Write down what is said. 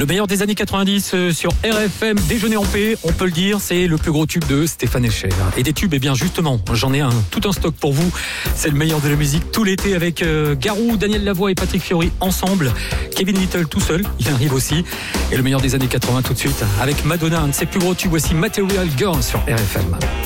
Le meilleur des années 90 sur RFM, Déjeuner en paix, on peut le dire, c'est le plus gros tube de Stéphane Echer. Et des tubes, eh bien justement, j'en ai tout un stock pour vous. C'est le meilleur de la musique tout l'été avec Garou, Daniel Lavoie et Patrick Fiori ensemble. Kevin Little tout seul, il arrive aussi. Et le meilleur des années 80 tout de suite avec Madonna, un de ses plus gros tubes. Voici Material Girl sur RFM.